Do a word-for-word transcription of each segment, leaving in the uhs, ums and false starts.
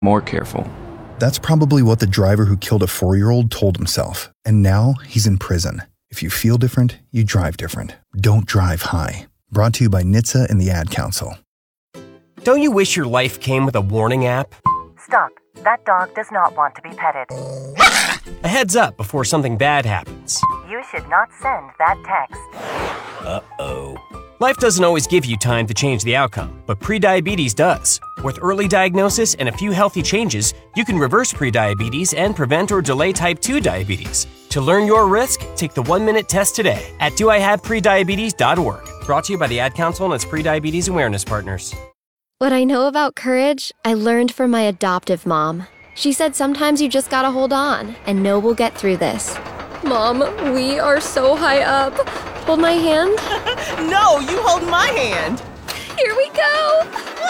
more careful. That's probably what the driver who killed a four-year-old told himself. And now he's in prison. If you feel different, you drive different. Don't drive high. Brought to you by N H T S A and the Ad Council. Don't you wish your life came with a warning app? Stop. That dog does not want to be petted. A heads up before something bad happens. You should not send that text. Uh-oh. Life doesn't always give you time to change the outcome, but prediabetes does. With early diagnosis and a few healthy changes, you can reverse prediabetes and prevent or delay type two diabetes. To learn your risk, take the one-minute test today at do I have prediabetes dot org. Brought to you by the Ad Council and its prediabetes awareness partners. What I know about courage, I learned from my adoptive mom. She said sometimes you just gotta hold on and know we'll get through this. Mom, we are so high up. Hold my hand. No, you hold my hand. Here we go.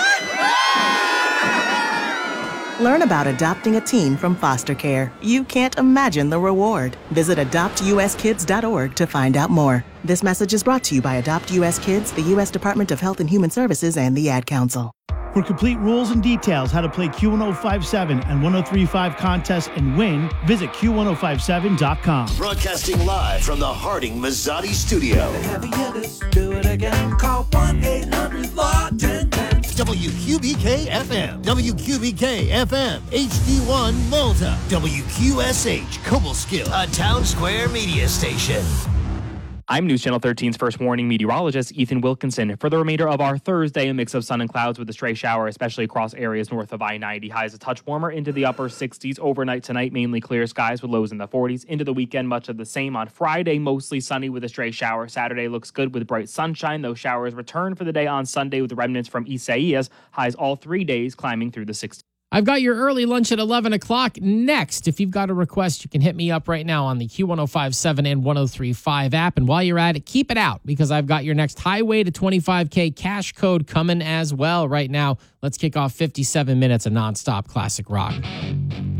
Learn about adopting a teen from foster care. You can't imagine the reward. Visit adopt u s kids dot org to find out more. This message is brought to you by Adopt U S Kids, the U S Department of Health and Human Services, and the Ad Council. For complete rules and details how to play Q ten fifty-seven and ten thirty-five contests and win, visit q ten fifty-seven dot com. Broadcasting live from the Harding Mazzotti studio. Do it again. Call one eight hundred four one zero. W Q B K F M, W Q B K F M, H D one Malta, W Q S H Cobleskill, a Town Square media station. I'm News Channel thirteen's first warning meteorologist, Ethan Wilkinson. For the remainder of our Thursday, a mix of sun and clouds with a stray shower, especially across areas north of I ninety. Highs a touch warmer into the upper sixties. Overnight tonight, mainly clear skies with lows in the forties. Into the weekend, much of the same. On Friday, mostly sunny with a stray shower. Saturday looks good with bright sunshine. Those showers return for the day on Sunday with remnants from Isaias. Highs all three days climbing through the sixties. I've got your early lunch at eleven o'clock next. If you've got a request, you can hit me up right now on the Q ten fifty-seven and ten thirty-five app. And while you're at it, keep it out because I've got your next Highway to twenty-five K cash code coming as well right now. Let's kick off fifty-seven minutes of nonstop classic rock.